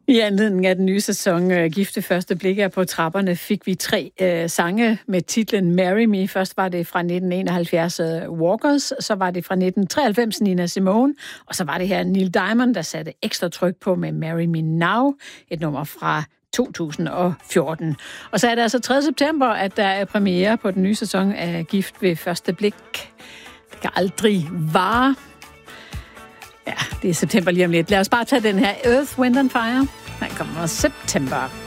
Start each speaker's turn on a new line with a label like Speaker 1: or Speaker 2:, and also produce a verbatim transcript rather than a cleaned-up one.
Speaker 1: I anledning af den nye sæson uh, Gift ved første blik er på trapperne, fik vi tre uh, sange med titlen Marry Me. Først var det fra nitten enoghalvfjerds uh, Walkers, så var det fra nitten treoghalvfems Nina Simone, og så var det her Neil Diamond, der satte ekstra tryk på med Marry Me Now, et nummer fra to tusind og fjorten. Og så er det altså tredje september, at der er premiere på den nye sæson af Gift ved første blik. Det kan aldrig vare. Ja, det er september lige om lidt. Lad os bare tage den her Earth, Wind and Fire. Her kommer september.